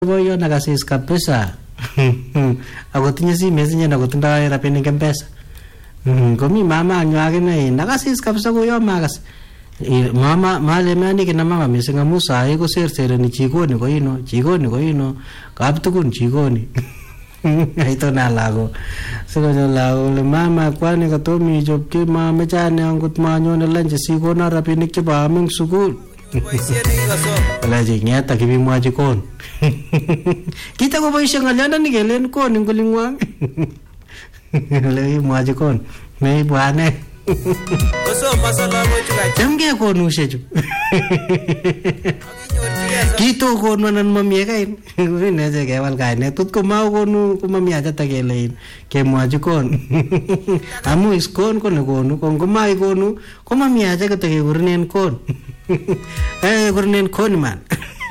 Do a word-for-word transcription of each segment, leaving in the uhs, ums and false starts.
boyo nakasis kabisa. Ako tinye simet sinye na kotindoi rapinik M-Pesa. Komi mama anywa akine nakasis kabisa koyo makas. Mama male mani kina mama missing amu sahi ko sersereni jikoni ko ino, jikoni ko ino, kap tukun jikoni. Ito na lago. Siko jo lago le mama kwani katomi job ki mama chane angut manyo na lunch siko na rapinik chebo aming sukul. Wala jingnya ta kimi mwaji kon. Kita ko boishe ngaliana ni gelen kon ngolingwang. Le mwaji kon. Nei bwane. Koso masala mo chuka. Jamge kon usheju. Kito kon manan mamie kain. Ne je kewal kain ne tut ko mau kon ko mamie aja ta gelein. Ke mwaji kon. Amu is kon kon kon kon ko mai kon ko mamie aja ka ta ke gurnen kon. Eh gurnen kon man.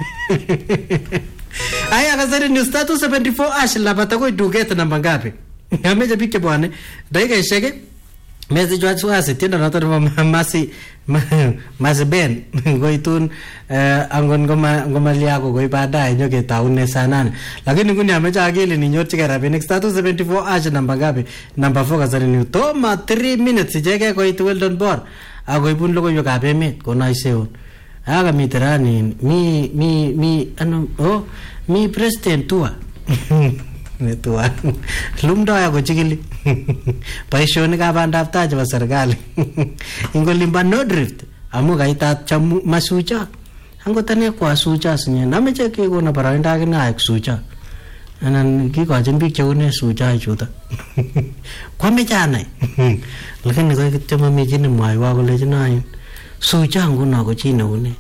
Aya kasari ni status seventy-four ash labata ko duget namba ngapi. Ameja pike bwana. Dakika isheke. Mezi jwa chwa sitini na tano masi masi ben goitun angon ngoma ngoma liako goi baadaye nyoke taune sana. Lakini kuni ameja akili ni nyote kera next status seventy-four ash namba ngapi. Number four kasari ni toma three minutes jeke goitu Weldon Bor. Ago ipun logo yo kabe met kona iseun. Aga miterani mi mi mi ano oh mi president tua. Netua. Lumdo ya kuchikili. Paishoni ka bandap taja wa serikali. Ingo limba no drift. Amu kaita chamu masucha. Ango tane kwa sucha sinye. Nameche ke ko na parainda ke na ek sucha. Anan ki ko jimbi chune sucha chuta. Kwa mecha nai. Lakini ko kitema mi jini mai wa ko le jina. Sucha ngu na ko china une.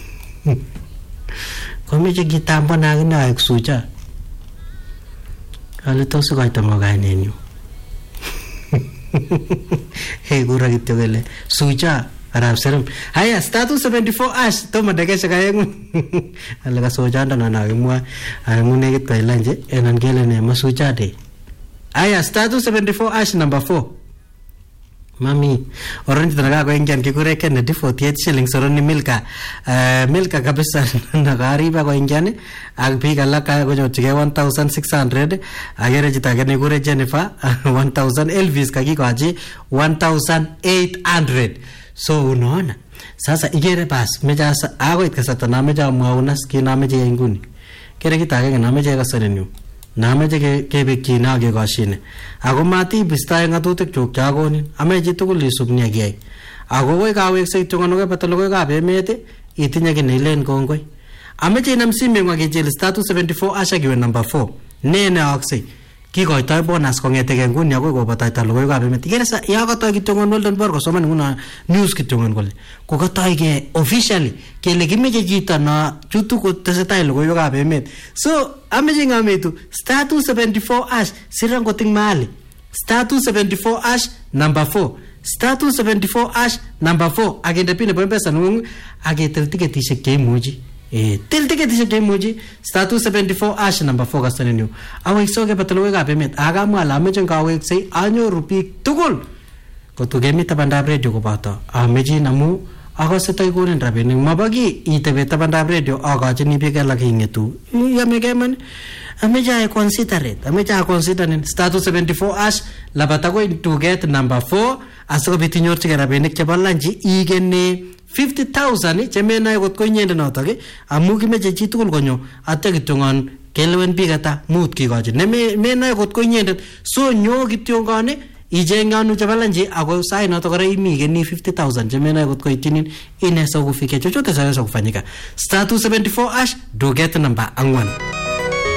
Kwa mecha kitamba na ke na ek sucha. Kalau tu suka itu magai nenyu. Hei gura gitu gele. Suja Arab serem. Haya status seventy-four ash. Tu madake sekaya. Alaga suja anda nana semua. Amu negit kailan je. Enan gele ne ma suja de. Haya status seventy-four ash number four. Mami, orang itu naga ko ingjan ki kure ken di forty-eight shillings soron ni milka. Uh, milka kabisa nagari ba ko ingjan ag bhi galla ka ko jo chige one thousand six hundred agere jita ke ni kure Jennifer one thousand Elvis ka ki ko aji one thousand eight hundred. So unaona sasa igere pas meja ago itkasata na meja muaunas ki na meja inguni kere kita ke na meja ka serenu Nama je ke ke beki na ge gashine. Ago mati bista nga tu tek chok kya goni. Ame jitu ko lisub ni agi. Ago we ka we se tonga no ge patalo ge ka be mete itinya ge nilen ko ngoi. Ame je nam sim me ge jel status seventy-four asha ge number four. Ne na akse. Ki ko ta bonus ko ngete ge ngun ya ko ko pata ta lo ge ka be mete. Kera sa ya ko ta ki tonga no Weldon Bor ko soman nguna news ki tonga ngol. Ko ka ta ge officially ke le ge me je jita na chutu ko ta se ta lo ge ka be mete. So amejing ametu status seventy-four ash sirang koting mali status seventy-four ash number four status seventy-four ash number four agenda pine po pesa nung age tel ticket ise ke muji eh tel ticket ise ke muji status seventy-four ash number four kasane new awe so ke patalo ga pemet aga mala amejing ka awe sei anyo rupi tugul ko tu gemi tabanda radio ko pata ameji namu aga setai koren rabening mabagi itebe tabanda radio aga jeni bega lagi ngetu ya megaman ameja consider it ameja consider status seventy-four ash labata ko to get number four aso bitinyor chigara benek chabalanji igene fifty thousand chemena got ko nyende notage amugi meje chitukul konyo ate gitungon kelwen bigata mut ki gaji ne me mena got ko nyende so nyo gityongane Ijenganu chabalanji ako sai na to kare imi geni fifty thousand jemena got ko itinin ine so kufike chochote sayo so kufanyika status seventy-four ash do get number angwan